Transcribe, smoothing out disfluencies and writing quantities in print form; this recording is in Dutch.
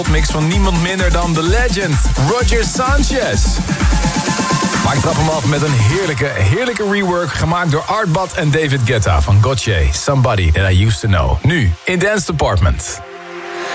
mix van niemand minder dan de legend Roger Sanchez. Maar ik trap hem af met een heerlijke rework gemaakt door Art Bot en David Guetta van Gotye, Somebody That I Used To Know. Nu in Dance Department.